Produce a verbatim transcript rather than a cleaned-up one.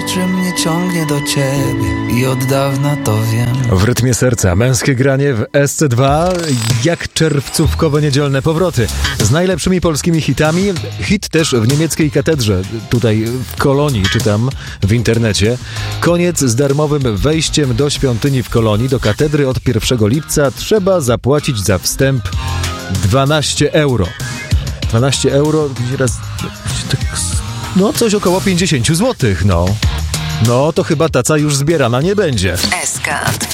że mnie ciągnie do ciebie i od dawna to wiem. W rytmie serca męskie granie w S C dwa, jak czerwcówkowe niedzielne powroty. Z najlepszymi polskimi hitami. Hit też w niemieckiej katedrze, tutaj w Kolonii, czytam w internecie. Koniec z darmowym wejściem do świątyni w Kolonii. Do katedry od pierwszego lipca trzeba zapłacić za wstęp dwanaście euro. dwanaście euro, raz, no coś około pięćdziesiąt złotych, no. No to chyba taca już zbierana nie będzie. S K.